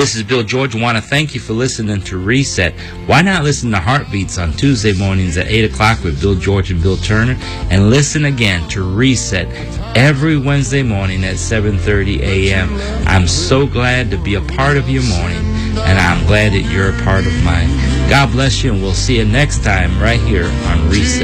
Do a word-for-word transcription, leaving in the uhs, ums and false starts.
This is Bill George. I want to thank you for listening to Reset. Why not listen to Heartbeats on Tuesday mornings at eight o'clock with Bill George and Bill Turner, and listen again to Reset every Wednesday morning at seven thirty a.m. I'm so glad to be a part of your morning, and I'm glad that you're a part of mine. God bless you, and we'll see you next time right here on Reset.